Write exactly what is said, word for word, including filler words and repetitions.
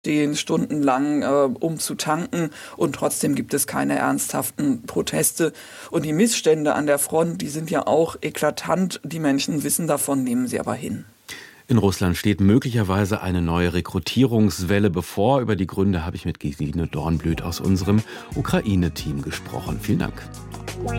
stehen stundenlang, äh, um zu tanken und trotzdem gibt es keine ernsthaften Proteste. Und die Missstände an der Front, die sind ja auch eklatant. Die Menschen wissen davon, nehmen sie aber hin. In Russland steht möglicherweise eine neue Rekrutierungswelle bevor. Über die Gründe habe ich mit Gesine Dornblüt aus unserem Ukraine-Team gesprochen. Vielen Dank.